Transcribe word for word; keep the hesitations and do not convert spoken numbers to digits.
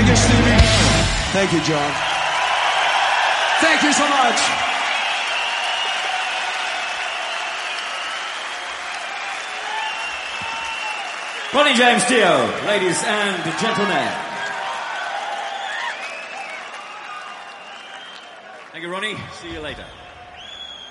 Thank you, Stevie. Thank you, John. Thank you so much. Ronnie James Dio, ladies and gentlemen. Thank you, Ronnie. See you later.